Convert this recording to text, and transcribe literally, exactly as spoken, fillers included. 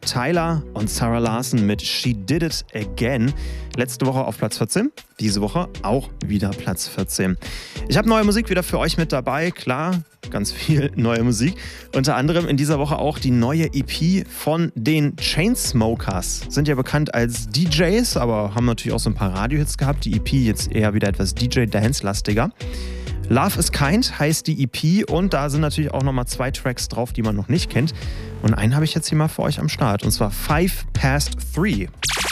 Tyler und Sarah Larson mit She Did It Again. Letzte Woche auf Platz vierzehn, diese Woche auch wieder Platz vierzehn. Ich habe neue Musik wieder für euch mit dabei, klar, ganz viel neue Musik. Unter anderem in dieser Woche auch die neue E P von den Chainsmokers. Sind ja bekannt als D Js, aber haben natürlich auch so ein paar Radiohits gehabt. Die E P jetzt eher wieder etwas D J-Dance-lastiger. Love is Kind heißt die E P und da sind natürlich auch nochmal zwei Tracks drauf, die man noch nicht kennt. Und einen habe ich jetzt hier mal für euch am Start und zwar Five Past Three.